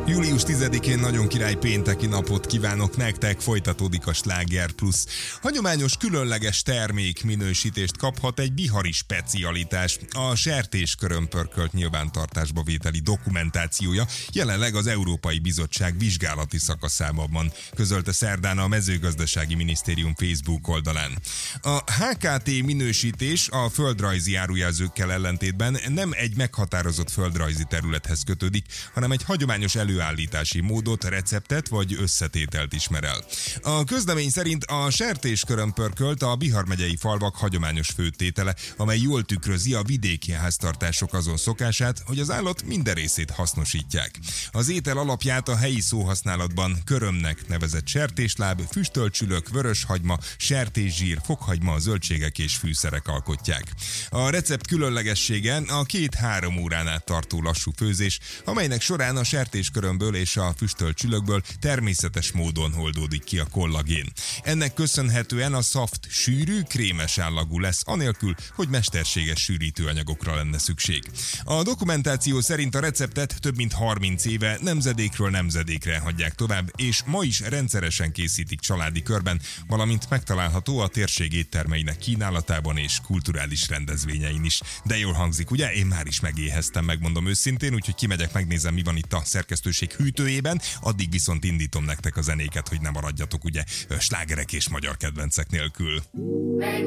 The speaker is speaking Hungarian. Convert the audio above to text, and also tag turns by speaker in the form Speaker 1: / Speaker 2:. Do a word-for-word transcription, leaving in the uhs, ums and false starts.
Speaker 1: július tizedikén nagyon király pénteki napot kívánok nektek, folytatódik a Sláger Plus. Hagyományos különleges termék minősítést kaphat egy bihari specialitás. A sertéskörömpörkölt nyilvántartásba vételi dokumentációja jelenleg az Európai Bizottság vizsgálati szakaszában van, közölte szerdán a Mezőgazdasági Minisztérium Facebook oldalán. A há ká té minősítés a földrajzi árujelzőkkel ellentétben nem egy meghatározott földrajzi területhez kötődik, hanem egy hagyományos előállítási módot, receptet vagy összetételt ismer el. A közlemény szerint a sertéskörömpörkölt a Bihar megyei falvak hagyományos főtétele, amely jól tükrözi a vidéki háztartások azon szokását, hogy az állat minden részét hasznosítják. Az étel alapját a helyi szóhasználatban körömnek nevezett sertésláb, füstölcsülök, vöröshagyma, sertészsír, fokhagyma, zöldségek és fűszerek alkotják. A recept különlegessége a két-három órán át tartó lassú főzés, amelynek során a sertéskörömből és a füstölcsülökből természetes módon oldódik ki a kollagén. Ennek köszönhetően a szaft sűrű, krémes állagú lesz, anélkül, hogy mesterséges sűrítőanyagokra lenne szükség. A dokumentáció szerint a receptet több mint harminc éve nemzedékről nemzedékre hagyják tovább, és ma is rendszeresen készítik családi körben, valamint megtalálható a térség éttermeinek kínálatában és kulturális rendezvényein is. De jól hangzik, ugye? Én már is megéheztem, megmondom őszintén, úgyhogy kimegyek, megnézem, mi van itt a szerkesztőség hűtőjében, addig viszont indítom nektek a zenéket, hogy ne maradjatok ugye slágerek és magyar kedvencek nélkül.